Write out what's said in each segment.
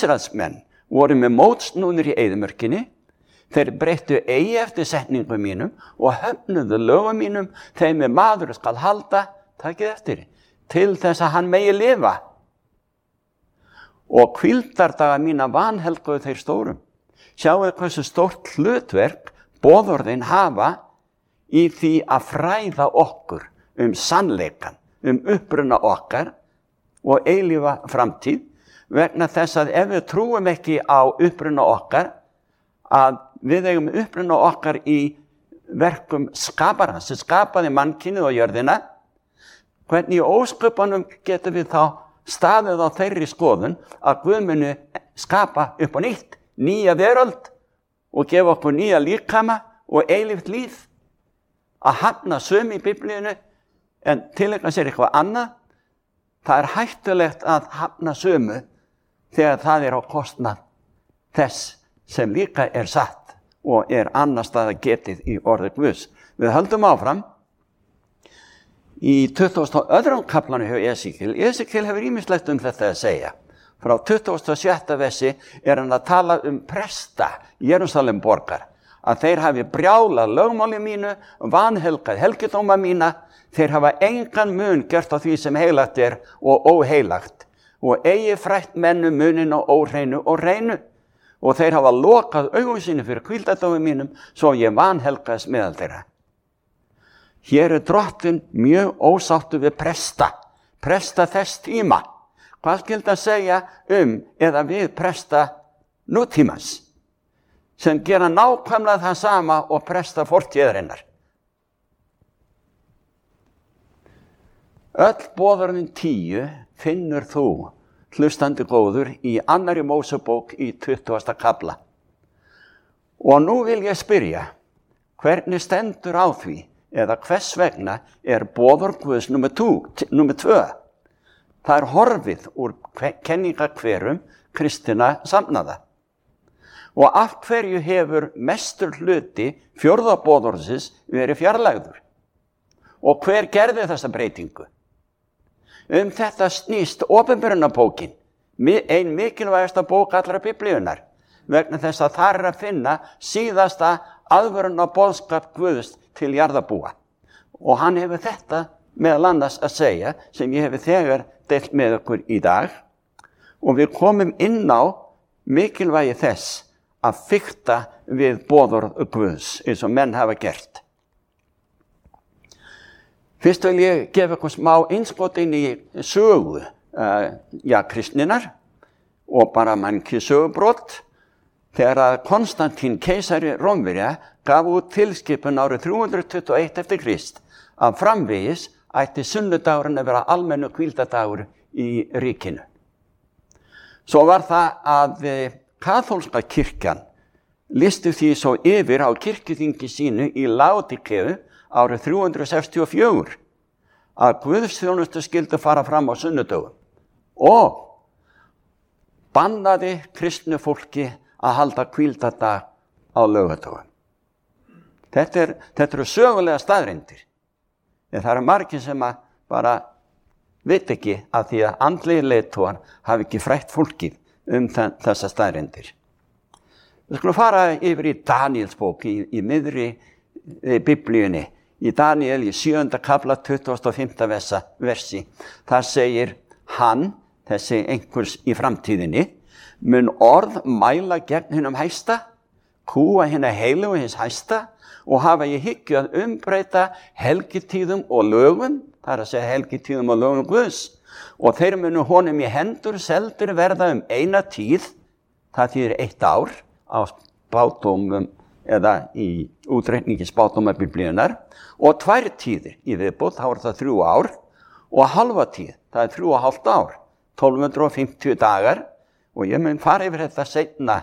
Ísraelsmenn voru með mótsnúnir í eyðimörkinni, þeir breyttu eigi eftir setningum mínum og höfnuðu lögum mínum, þeim maður skal halda, takið eftir, til þess að hann megi lifa. Og hvíldardaga mína vanhelguðu þeir stórum. Sjáu hversu stórt hlutverk boðorðin hafa í því að fræða okkur sannleikan, uppruna okkar og eilífa framtíð, vegna þess að ef við trúum ekki á uppruna okkar, að við eigum uppruna okkar í verkum skaparans, sem skapaði mannkynið og jörðina, hvernig í ósköpunum getum við þá staðið á þeirri skoðun að Guð muni skapa upp á nýtt, nýja veröld og gefa okkur nýja líkama og eilíft líf. Að hafna sömu í Biblíunni en tileigna sér eitthvað annað, það hættulegt að hafna sömu þegar það á kostnað þess sem líka satt og annars staðar getið í orði Guðs. Við höldum áfram í 22. kaflanum hjá Esekiel. Esekiel hefur ýmislegt þetta að segja. Frá 27. versi hann að tala presta Jerúsalem borgar, að þeir hafi brjálað lögmáli mínu, vanhelgað helgidóma mína, þeir hafa engan mun gert á því sem heilagt og óheilagt, og eigi frætt mennu munin á óhreinu og reinu, og þeir hafa lokað augum sínu fyrir hvíldardómi mínum, svo ég vanhelgaðist meðal þeirra. Hér drottinn mjög ósáttur við presta þess tíma. Hvað skyldi að segja eða við presta nútímans, sem gera nákvæmlega það sama og presta fortíðarinnar? Öll boðorðin 10 finnur þú, hlustandi góður, í 2. Mósebók í 20. kafla. Og nú vil ég spyrja, hvernig stendur á því, eða hvers vegna boðorð Guðs númer 2? Það horfið úr kenningakverum kristinna samnaða. Og af hverju hefur mestur hluti 4. boðorðsins verið fjarlægður? Og hver gerði þessa breytingu? Þetta snýst opinberunarbókin, ein mikilvægasta bók allra Biblíunnar, vegna þess að þar að finna síðasta aðvörunarboðskap Guðs til jarðarbúa. Og hann hefur þetta meðal annars að segja, sem ég hefur þegar deilt með okkur í dag, og við komum inn á mikilvægi þess að fikta við boðorð Guðs, eins og menn hafa gert. Fyrst vil ég gefa ykkur smá innskot inn í sögu kristninnar og bara mannkið sögubrot, þegar að Konstantín keisari Rómverja gaf út tilskipun árið 321 eftir Krist að framvegis ætti sunnudagurinn að vera almennu hvíldardagur í ríkinu. Svo var það að kaþólska kirkjan listi því svo yfir á kirkjuþingi sínu í Laodíkeu árið 364 að guðsþjónustu skyldi fara fram á sunnudögum og bannaði kristnu fólki að halda hvíldardag á laugardögum. Þetta eru sögulega staðreyndir. En það eru margir sem bara veit ekki að því að andlegir leiðtogar hafi ekki frætt fólkið þessa staðreyndir. Við skulum fara yfir í Daníels bók í miðri Biblíunni. Í Daníel í 7. kafla 25. versi. Það segir hann, þessi einhvers í framtíðinni, mun orð mæla gegn hinum hæsta, kúa hina heilugu hins hæsta, og hafa í hyggju að umbreyta helgitíðum og lögum, það er að segja helgitíðum og lögum Guðs, og þeir munu honum í hendur seldir verða eina tíð, það þýðir 1 ár á spádómum eða í útreikningi spádóma Biblíunnar, og 2 tíðir í viðbót, þá það 3 ár, og halva tíð, það 3,5 ár, 1250 dagar, og ég mun fara yfir þetta seinna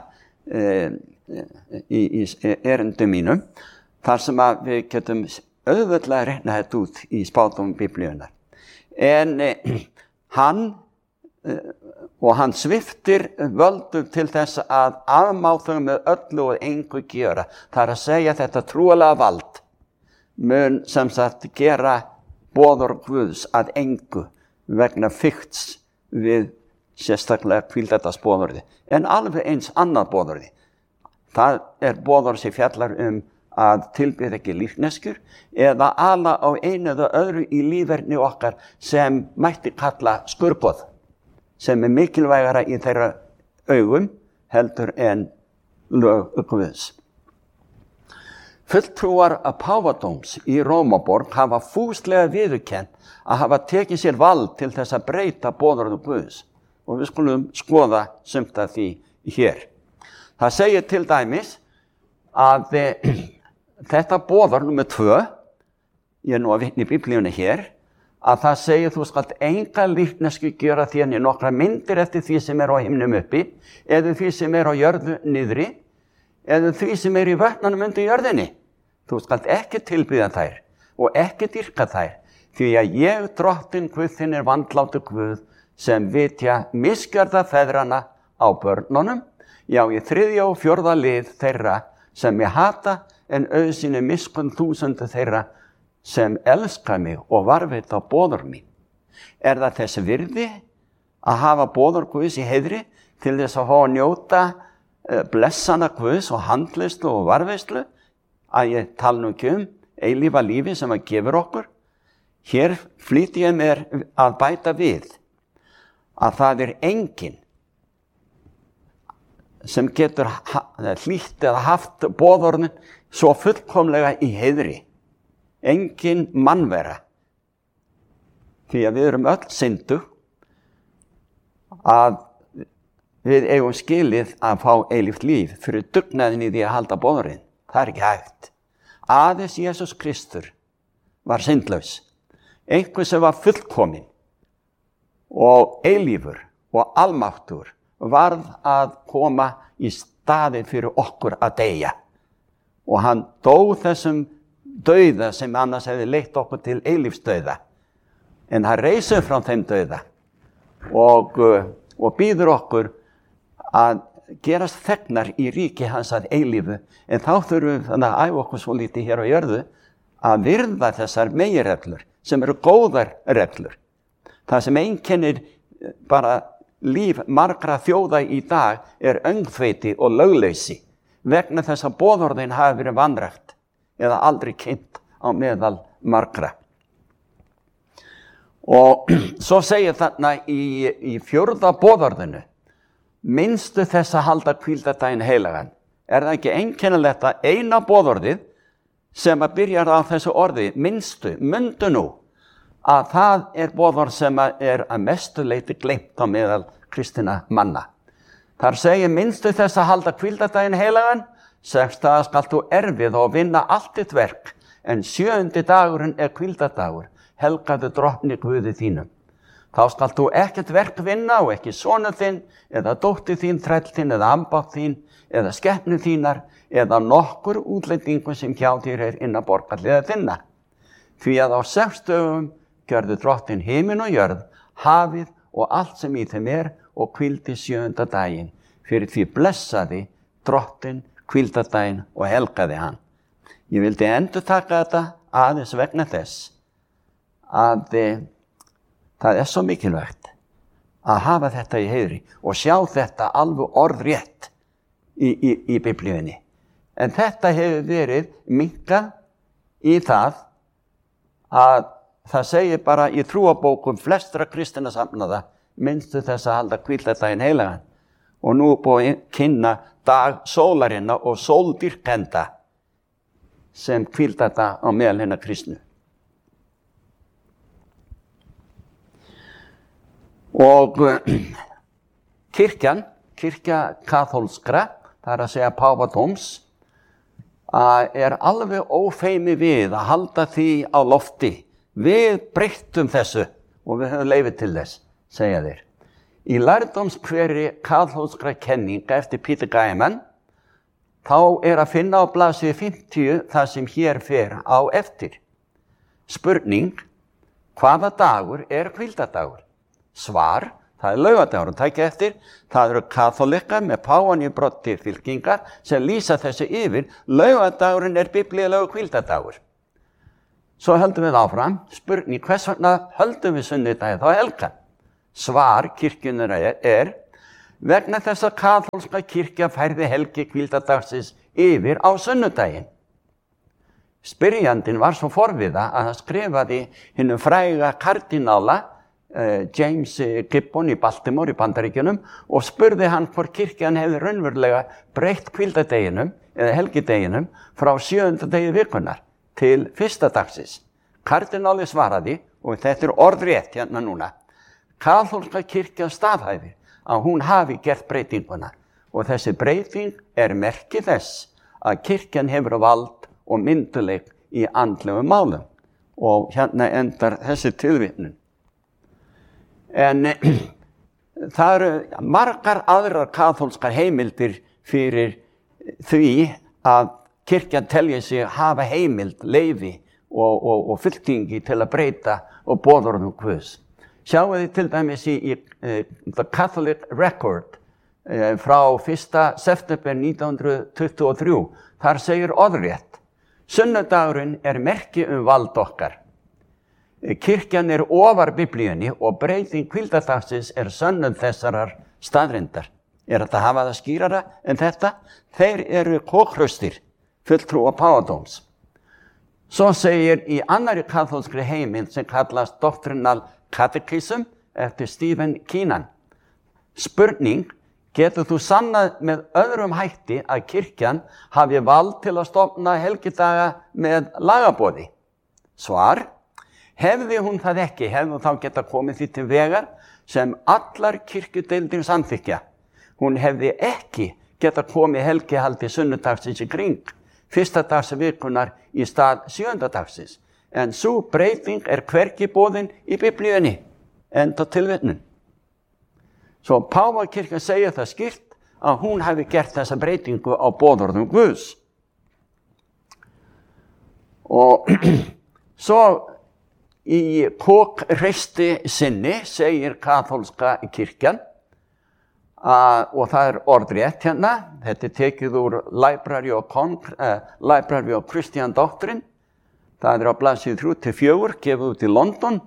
í erindum mínum, þar sem að við getum auðvitað reikna þetta út í spádómum Biblíunnar. En hann sviptir völdum til þess að afmá þau með öllu og engu gjöra. Það er að segja þetta trúalega vald mun sem sagt gera boðorð Guðs að engu vegna fikts við sérstaklega hvíldardagsboðorði, en alveg eins annað boðorði. Það boðorð sem fjallar að tilbyða ekki líkneskjur eða ala á einu eða öðru í líferni okkar sem mætti kalla skurboð, sem mikilvægara í þeirra augum heldur en lög Guðs. Fulltrúar að páfadóms í Rómaborg hafa fúslega viðurkennt að hafa tekið sér vald til þess að breyta boðorðum Guðs, og við skulum skoða sumt af því hér. Það segir til dæmis að þetta boðorð númer 2, ég er nú að vitna í Biblíunni hér, að það segir þú skalt enga líknesku gera þér nokkra myndir eftir því sem á himnum uppi, eða því sem á jörðu niðri, eða því sem í vötnunum undir jörðinni. Þú skalt ekki tilbiðja þær og ekki dýrka þær, því að ég, Drottinn Guð þinn, vandlátur Guð, sem vitja misgjörða feðrana á börnunum, já, í 3. og 4. lið þeirra sem ég hata, en auðsýni miskunn 1000 þeirra sem elska mig og varðveita boðorð mín. Það þess virði að hafa boðorð Guðs í heiðri til þess að fá að njóta blessana Guðs og handleyslu og varðveislu, að ég tala nú ekki eilífa lífi sem að gefur okkur. Hér flýti ég mér að bæta við að það enginn sem getur hlýtt eða haft boðorðin svo fullkomlega í heiðri. Engin mannvera. Því að við erum öll syndug, að við eigum skilið að fá eilíft líf fyrir dugnaðin í því að halda boðorðin. Það ekki hægt. Aðeins Jesús Kristur var syndlaus. Einhver sem var fullkominn og eilífur og almáttur varð að koma í staðinn fyrir okkur að deyja. Og hann dó þessum dauða sem annars hefði leitt okkur til eilífsdauða. En hann reisur frá þeim dauða og býður okkur að gerast þegnar í ríki hans að eilífu. En þá þurfum við þannig að æfa okkur svo lítið hér á jörðu að virða þessar meginreglur sem eru góðar reglur. Það sem einkennir bara líf margra þjóða í dag öngþveiti og lögleysi vegna þess að boðorðin hafi verið vanrækt eða aldrei kynnt á meðal margra. Og svo segir þarna í 4. boðorðinu, minnstu þess að halda hvíldardaginn heilagan. Það ekki einkennilegt að eina boðorðið sem að byrjar á þessu orði, minnstu, mundu nú, að það boðorð sem að mestu leyti gleymt á meðal kristinna manna. Þar segir minnstu þess að halda hvíldardaginn heilagan, 6 daga skalt þú erfið og vinna allt þitt verk, en 7. dagurinn hvíldardagur, helgaðu Drottni Guði þínum. Þá skalt þú ekkert verk vinna og ekki sonur þinn, eða dóttir þín, þræll þinn, eða ambátt þín, eða skepnu þínar, eða nokkur útlendingur sem hjá þér innan borgarliða þinna. Því að á 6 dögum gjörðu Drottinn himinn og jörð, hafið og allt sem í þeim og hvíldi 7. daginn. Fyrir því blessaði Drottinn hvíldardaginn og helgaði hann. Ég vildi endurtaka þetta aðeins vegna þess að það svo mikilvægt að hafa þetta í heiðri og sjá þetta alveg orðrétt í Biblíunni. En þetta hefur verið minnkað í það að það segir bara í trúabókum flestra kristinna safnaða, minnstu þess að halda hvíldardaginn heilagan. Og nú búið að kynna dag sólarinnar og sóldýrkenda sem hvíldardag á meðal hinna kristnu. Og kirkja kaþólskra, það að segja páfadóms, alveg ófeimi við að halda því á lofti. Við breyttum þessu og við höfum leyfi til þess, segja þeir. Í lærdómskveri kaþólskra kenninga eftir Peter Gaiman, þá að finna á blaðsíðu 50 það sem hér fer á eftir. Spurning, hvaða dagur hvíldardagur? Svar, það laugardagurinn, takk eftir, það eru kaþólikkar með páfann í broddi fylkingar sem lýsa þessu yfir, laugardagurinn biblíulegur hvíldardagur. Svo höldum við áfram, spurning, hvers vegna höldum við sunnudaginn þá helgan? Svar kirkjunnar vegna þess að kaþólska kirkja færði helgi hvíldardagsins yfir á sunnudaginn. Spyrjandinn var svo forviða að hann skrifaði hinum fræga kardínála James Gibbon í Baltimore í Bandaríkjunum og spurði hann hvort kirkjan hefði raunverulega breytt hvíldardeginum eða helgideginum frá 7. degi vikunnar til 1. dagsins. Kardínáli svaraði, og þetta orðrétt hérna núna, kaþólska kirkjan staðhæfir að hún hafi gert breytinguna og þessi breyting merki þess að kirkjan hefur vald og myndugleik í andlegum málum. Og hérna endar þessi tilvitnun. En það eru margar aðrar kaþólskar heimildir fyrir því að kirkjan telji sig hafa heimild, leyfi og fulltingi til að breyta og boðorðum Guðs. Sjáum þið til dæmis í The Catholic Record frá 1. september 1923. Þar segir orðrétt: Sunnudagurinn merki vald okkar. Kirkjan ofar Biblíunni og breyting hvíldardagsins sönnun þessarar staðreyndar. Hægt að hafa það skýrara en þetta? Þeir eru kókhraustir, fulltrúar páfadóms. Svo segir í annarri kaþólskri heimild sem kallast Doctrinal Catechism eftir Stephen Keenan. Spurning: getur þú sannað með öðrum hætti að kirkjan hafi vald til að stofna helgidaga með lagaboði? Svar: hefði hún það ekki, hefði hún þá geta komið því til vegar sem allar kirkjudeildir samþykkja. Hún hefði ekki geta komið helgihaldi sunnudagsins í kring 1. dags vikunar í stað 7. dagsins. En sú breyting hvergi boðin í Biblíunni. Enda tilvitnun. Svo Páfakirkjan segir það skýrt að hún hafi gert þessa breytingu á boðorðum Guðs. Og svo í kókhreisti sinni segir kaþólska kirkjan, og það orðrétt hérna, þetta tekið úr Library of Christian Doctrine, það á blaðsíðu 3-4, gefið út í London,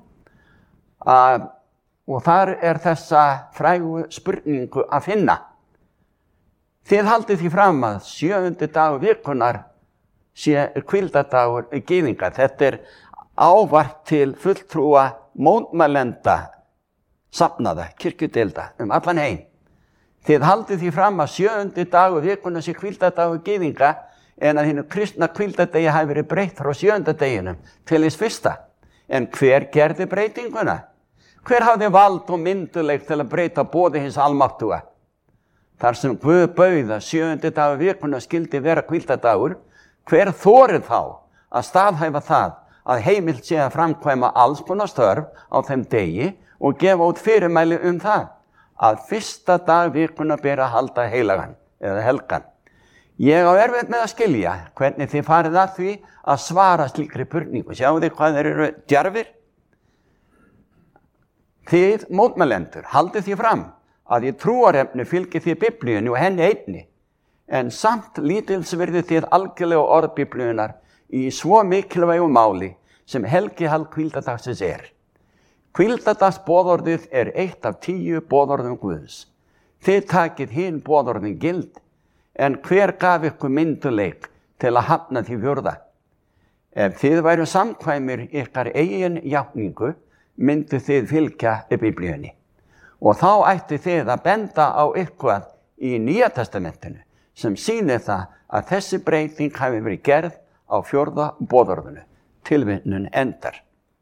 og þar þessa frægu spurningu að finna. Þið haldið því fram að 7. dagur vikunar sé hvíldardagur gyðinga. Þetta ávarp til fulltrúa mótmælenda safnaða, kirkjudeilda allan heim. Þið haldið því fram að 7. dagur vikunar sé hvíldardagur gyðinga en að hinu kristna hvíldardegi hafi verið breytt frá 7. deginum til hins 1. En hver gerði breytinguna? Hver hafði vald og myndugleik til að breyta boði hins almáttuga? Þar sem Guð bauð að 7. dagur vikunar skyldi vera hvíldardagur, hver þorið þá að staðhæfa það að heimilt sé að framkvæma alls konar störf á þeim degi og gefa út fyrirmæli það að 1. dag vikunar ber að halda heilagan eða helgan. Ég á erfitt með að skilja hvernig þið farið að því að svara slíkri spurningu. Sjáu þið hvað þeir eru djarfir? Þið mótmælendur haldið því fram að í trúarefni fylgið þið Biblíunni og henni einni, en samt lítilsvirðið þið algjörlega orð Biblíunnar í svo mikilvægu máli sem helgihald hvíldardagsins Hvíldardagsboðorðið eitt af 10 boðorðum Guðs. Þið takið hin boðorðin gild, en hver gaf ykkur myndugleik til að hafna því 4. Ef þið væru samkvæmir ykkar eigin játningu, myndu þið fylgja Biblíunni. Og þá ætti þið að benda á eitthvað í Nýja testamentinu sem sýnir það að þessi breyting hafi verið gerð á 4. boðorðinu. Tilvitnun endar.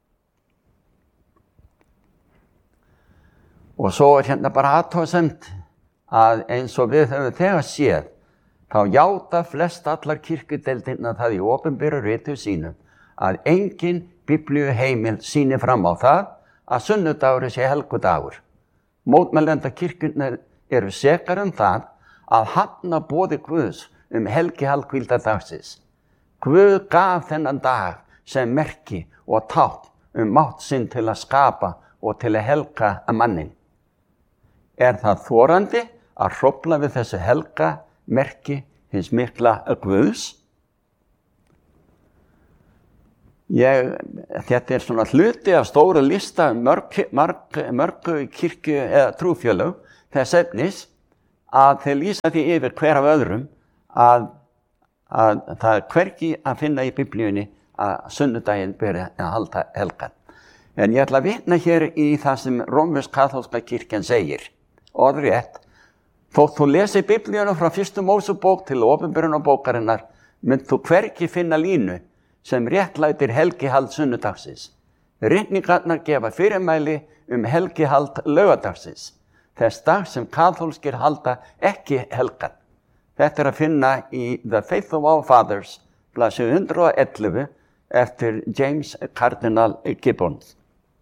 Og svo hérna bara athugasemd að eins og við höfum þegar séð, þá játa flest allar kirkjudeildirnar það í opinberu ritum sínum að engin biblíuheimild sýnir fram á það að sunnudagur sé helgudagur. Mótmælenda kirkjurnar eru sekar það að hafna boði Guðs helgihald hvíldardagsins. Guð gaf þennan dag sem merki og tákn mátt sinn til að skapa og til að helga mannin. Það þorandi að hrófla við þessu helga merki hins mikla Guðs? Þetta svona hluti af stóru lista mörg kirkju eða trúfélög þess efnis að þeir lýsa því yfir hver af öðrum að það hvergi að finna í Biblíunni að sunnudaginn beri að halda helgan. En ég ætla að vitna hér í það sem rómversk-kaþólska kirkjan segir. Orðrétt, þótt þú lesi Biblíuna frá fyrstu Mósebók til opinberunarbókarinnar, mynd þú hvergi finna línu sem réttlætir helgihald sunnudagsins. Ritningarnar gefa fyrirmæli helgihald laugardagsins, þess dag sem kaþólskir halda ekki helgan. Þetta að finna í The Faith of Our Fathers, blaðsíðu 111, eftir James Cardinal Gibbons.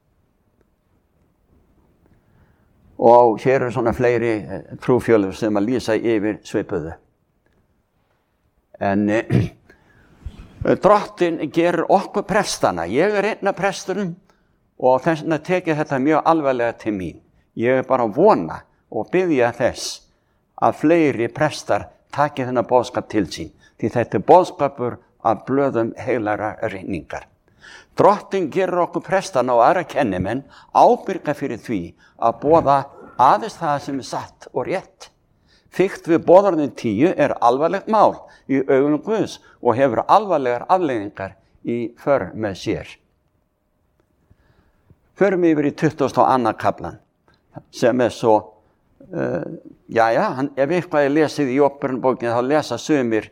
Og hér svona fleiri trúfélög sem að lýsa yfir svipuðu. En Drottinn gerir okkur prestana. Ég einn af prestunum og þess vegna tekið þetta mjög alvarlega til mín. Ég bara vona og biðja þess að fleiri prestar taki þennan boðskap til sín. Því þetta boðskapur af blöðum heilagra ritningar. Drottinn gerir okkur prestana og aðra kennimenn ábyrga fyrir því að boða aðeins það sem satt og rétt. Fikt við boðorðin 10 alvarlegt mál í augum Guðs og hefur alvarlegar afleiðingar í för með sér. Förum yfir í 22. kaflan sem svo, ef eitthvað lesið í Opinberunarbókinni þá lesa sumir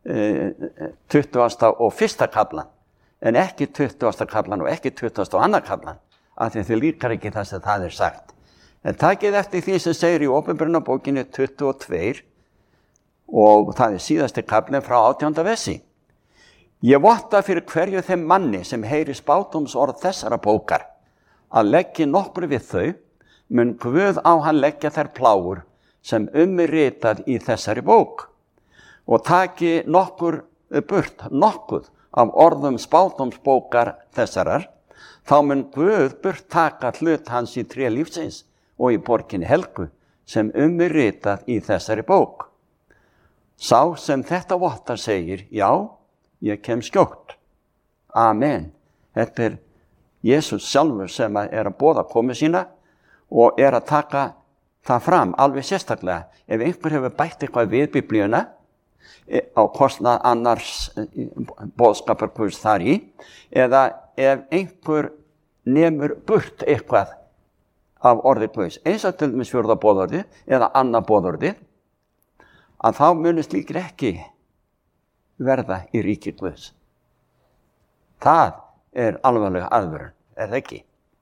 20. og 1. kaflan en ekki 20. kaflan og ekki 22. kaflan af því þau líkar ekki það sem það sagt. En takið eftir því sem segir í Opinberunarbókinni 22 og það síðasti kaflinn frá 18. versi. Ég votta fyrir hverju þeim manni sem heyri spádómsorð þessara bókar að leggja nokkur við þau, mun Guð á hann leggja þær plágur sem ritað í þessari bók og taki nokkuð af orðum spádómsbókar þessarar, þá mun Guð burt taka hlut hans í tré lífsins og í borginni helgu sem ritað í þessari bók. Sá sem þetta vottar segir, já, ég kem skjótt. Amen. Þetta Jesus sjálfur sem að boða komu sína og að taka það fram alveg sérstaklega. Ef einhver hefur bætt eitthvað við Biblíuna á kostnað annars boðskapar Guðs þar í, eða ef einhver nemur burt eitthvað af orði Guðs, eins og til dæmis 4. boðorði eða annað boðorði, að þá munu slíkir ekki verða í ríki Guðs. Það alvarlega aðvörun, það ekki?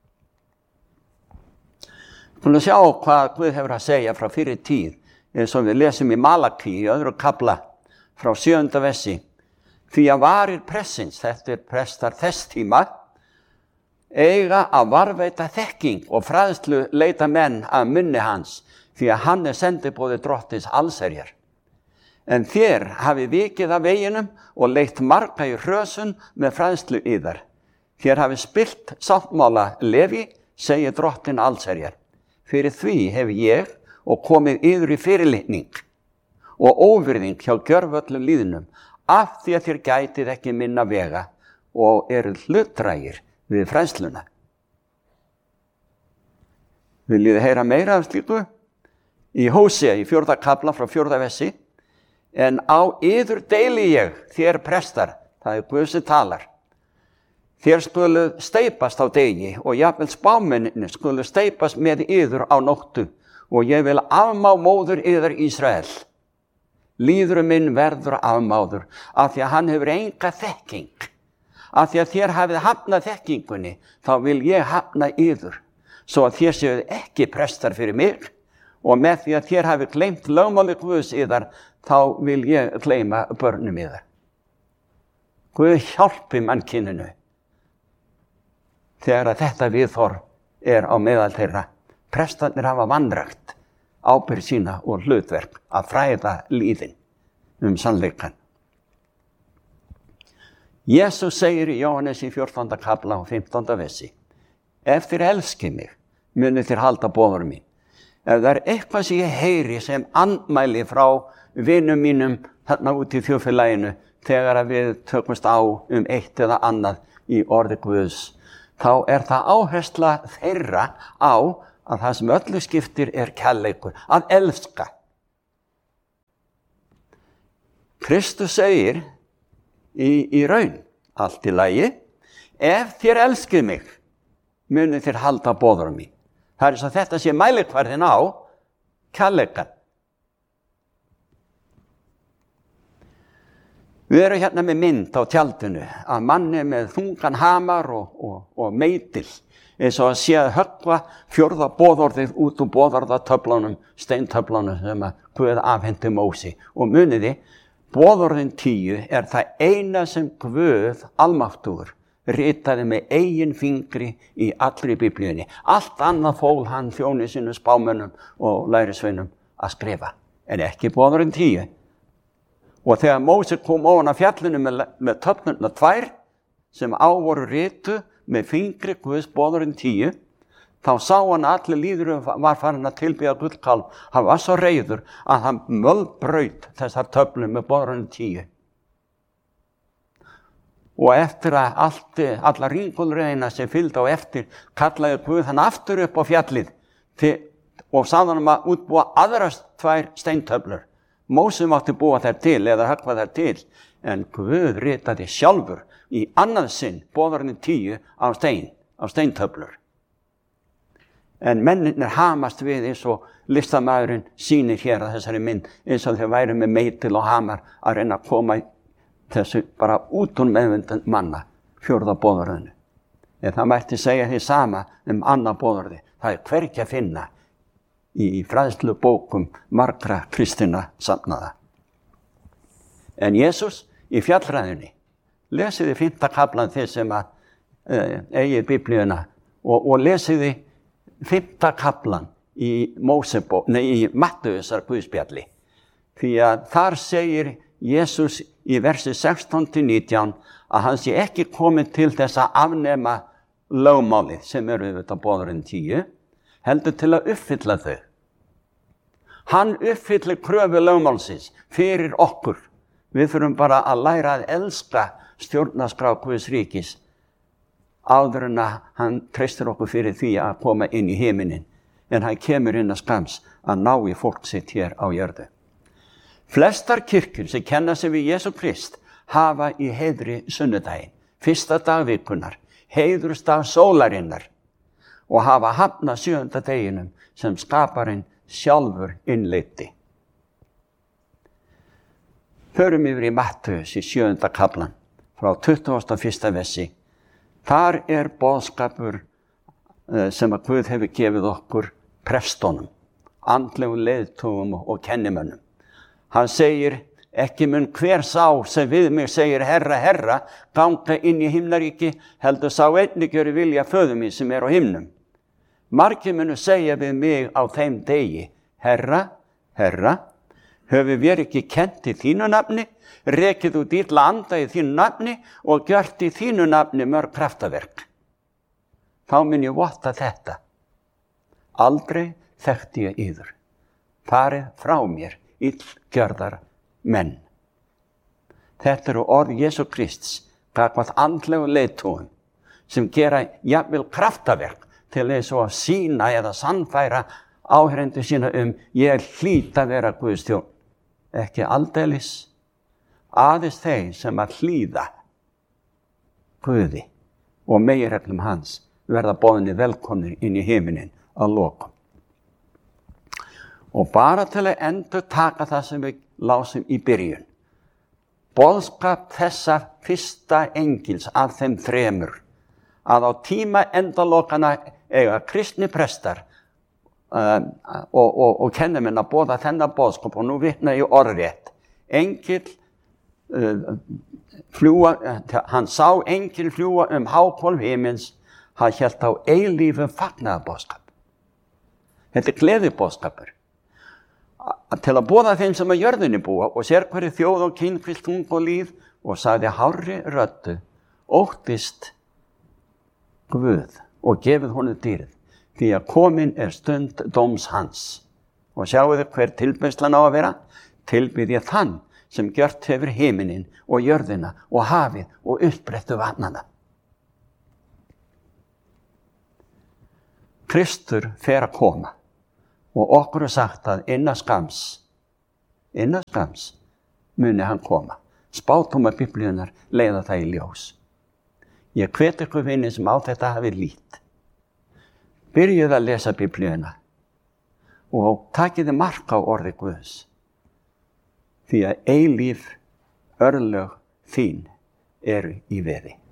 Skulum sjá hvað Guð hefur að segja frá fyrri tíð, eins og við lesum í Malaki í öðru kafla frá 7. versi. Því að varir pressins, þetta prestar þess tíma, eiga að varveita þekking og fræðslu leita menn að munni hans, því að hann sendiboði Drottins allsherjar. En þér hafi vikið af veginum og leitt marga í hrösun með fræðslu yðar. Þér hafi spillt sáttmála Leví, segir Drottinn allsherjar. Fyrir því hef ég og komið yður í fyrirlitning og óvirðing hjá gjörvöllum líðnum, af því að þér gætið ekki minna vega og hlutdrægir við fræðsluna. Viljið heyra meira af slíku? Í Hósea í 4. kafla frá 4. versi. En á yður deili ég, þér prestar, það Guð sem talar. Þér skuluð steypast á degi og jafnvel spámennirnir skuluð steypast með yður á nóttu og ég vil afmá móður yður Ísrael. Líðurum minn verður afmáður af því að hann hefur enga þekking. Af því að þér hafið hafnað þekkingunni, þá vil ég hafna yður, svo að þér séuð ekki prestar fyrir mig og með því að þér hafið gleymt lögmáli Guðs yðar, þá vil ég gleyma börnum yðar. Guð hjálpi mannkyninu þegar að þetta viðhorf á meðal þeirra. Prestarnir hafa vanrækt ábyrgð sína og hlutverk að fræða líðin sannleikann. Jesus segir í Jóhannes í 14. kafla og 15. versi. Ef þér elskið mig, munið þér halda boður mín. Ef það eitthvað sem ég heyri sem andmæli frá vinum mínum þarna út í þjóðfélaginu þegar að við tökumst á eitt eða annað í orði Guðs, þá það áhersla þeirra á að það sem öllu skiptir kærleikur, að elska. Kristus segir í raun, allt í lagi, ef þér elskið mig, munið þér halda boðorðum mín. Það eins og þetta sé mælikvarðinn á kærleikan. Við erum hérna með mynd á tjaldinu af manni með þungan hamar og meitil, eins og að sé að höggva 4. boðorðið út úr boðorðatöflunum, steintöflunum sem að Guð afhenti Mósi. Og muniði, boðorðin 10 það eina sem Guð almáttugur ritaði með eigin fingri í allri Biblíunni. Allt annað fól hann þjóni sínum spámönnum og lærisveinum að skrifa, en ekki boðorðin 10. Og þegar Móse kom ofan af fjallinu með töflurnar 2 sem á voru ritu með fingri Guðs boðorðin 10, þá sá hann að allir líðurinn var farin að tilbiðja gullkálf. Hann var svo reiður að hann mölbraut þessar töflur með boðorðin 10. Og eftir að alla ringulreina sem fylgdi á eftir, kallaði Guð hann aftur upp á fjallið og sagði hann að útbúa aðrar 2 steintöflur. Móse mátti búa þær til eða höggva þær til, en Guð ritaði sjálfur í annað sinn boðorðin 10 á steintöflur. En mennirnir hamast við eins og listamaðurinn sýnir hér að þessari mynd, eins og þeir væru með meitil og hamar að reyna að koma þessu bara út úr meðvindum manna, 4. boðorðinu. En það mætti segja því sama annað boðorði. Það hvergi að finna í fræðslubókum margra kristinna safnaða. En Jesús í fjallræðunni, lesiði 5. kaflan þið sem eigið Biblíuna og lesiði 5. kaflan í Mattheusar Guðspjalli. Því að þar segir Jesús í versi 16-19 að hann sé ekki komið til þess að afnema lögmálið sem auðvitað boðorðin 10, heldur til að uppfylla þau. Hann uppfyllir kröfu lögmálsins fyrir okkur. Við þurfum bara að læra að elska stjórnarskrá Guðs ríkis áður en að hann treystir okkur fyrir því að koma inn í himinin. En hann kemur inn að skams að ná í fólk sitt hér á jörðu. Flestar kirkjur sem kenna sig við Jesú Krist hafa í heiðri sunnudaginn, 1. dag vikunnar, heiðursdag sólarinnar, og hafa hafnað 7. deginum sem skaparinn sjálfur innleiddi. Förum yfir í Mattheus í 7. kaflan frá 21. versi. Þar boðskapur sem að Guð hefur gefið okkur prestónum, andlegum leiðtogum og kennimönnum. Hann segir, ekki mun hver sá sem við mig segir Herra, Herra, ganga inn í himnaríki, heldur sá einnig gjöri vilja föður mín sem á himnum. Margir munu segja við mig á þeim degi, Herra, Herra, höfum við ekki kennt í þínu nafni, rekið út illa anda í þínu nafni og gjört í þínu nafni mörg kraftaverk. Þá mun ég votta þetta. Aldrei þekkti ég yður. Farið frá mér illgjörðar menn. Þetta eru orð Jesú Krists gagnvart andlegu leiðtogum sem gera jafnvel kraftaverk til þess að sýna eða sannfæra áheyrendur sína ég hlýt að vera Guðs þjónn. Ekki aldeilis, aðeins þeir sem að hlýða Guði og meginreglum hans verða boðnir velkomnir inn í himinin að lokum. Og bara til að endurtaka það sem við lásum í byrjun. Boðskap þessa fyrsta engils af þeim 3 að á tíma endalokana eiga kristni prestar og kennumenn að boða þennan boðskap, og nú vitna ég orðrétt. Hann sá engil fljúga háhvolf himins, hann hélt á eilífum fagnaðarboðskap. Þetta gleðiboðskapur. Til að boða þeim sem á jörðinni búa og sér hverju þjóð og kyn, kvilt, ung og líð, og sagði hárri röddu, óttist Guð og gefið honum dýrið, því að komin stund dóms hans. Og sjáu þið hver tilbeiðslan á að vera? Tilbið ég þann sem gjört hefur himinin og jörðina og hafið og uppbrettu vatnana. Kristur fer að koma og okkur sagt að innan skams muni hann koma. Spádómar Biblíunnar leiða það í ljós. Ég hvet ykkur vinni sem á þetta hafi lít. Byrjuð að lesa Biblíuna og takiði mark á orði Guðs. Því að eilíf örlög þín eru í veði.